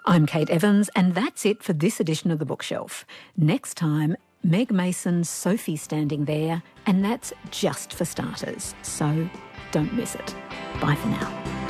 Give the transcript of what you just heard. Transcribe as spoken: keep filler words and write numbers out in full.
I'm Kate Evans, and that's it for this edition of The Bookshelf. Next time, Meg Mason's Sophie Standing There, and that's just for starters, so don't miss it. Bye for now.